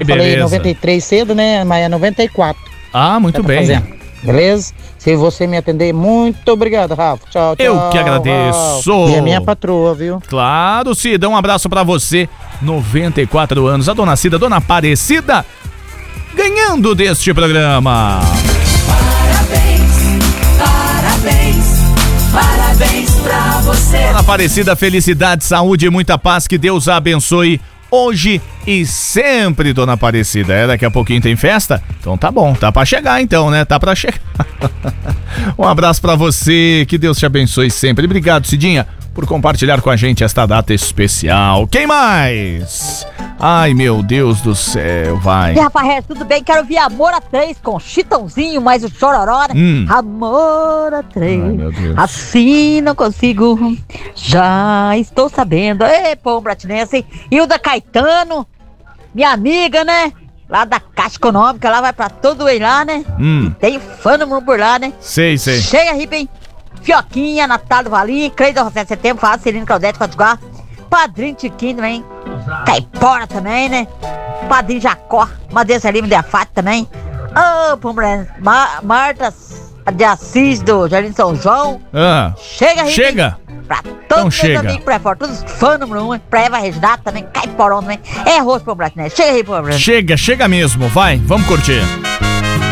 beleza. Falei 93 cedo, né? Mas é 94. Ah, muito bem. Fazendo. Beleza? Se você me atender, muito obrigado, Rafa. Tchau, tchau. Eu que agradeço. Rafa. E a minha patroa, viu? Claro, Cida, um abraço pra você. 94 anos, a dona Cida, dona Aparecida, ganhando deste programa. Parabéns pra você. Dona Aparecida, felicidade, saúde e muita paz, que Deus a abençoe hoje e sempre, dona Aparecida. Daqui a pouquinho tem festa? Então tá bom, tá pra chegar então, né? Tá pra chegar. Um abraço pra você, que Deus te abençoe sempre. Obrigado, Cidinha, por compartilhar com a gente esta data especial. Quem mais? Ai, meu Deus do céu, vai. E rapaz, tudo bem? Quero ouvir Amor a 3 com Chitãozinho, mais o Chororó, né? Amor a 3. Ai, meu Deus. Assim não consigo, já estou sabendo. Ei, pô, Bratinense. Hilda Caetano, minha amiga, né? Lá da Caixa Econômica, lá vai pra todo ele lá, né? E tem fã número por lá, né? Sei. Chega, Ribem. Fioquinha, Natália Valim, Cleide José Setembro, Fábio, Celino Claudete, Fatiguar, Padrinho Tiquinho também, Caipora também, né? Padrinho Jacó, Madeira Lima de Afate também. Ô, Pombré, Marta de Assis do Jardim São João. Chega, Ribem. Chega. Pra Então todos os chega. amigos por aí fora, todos os fãs número 1, pra Eva Reginata também, Caiporão também. É rosto, Pombré, né? Chega aí, Pombré. Chega mesmo, vai, vamos curtir.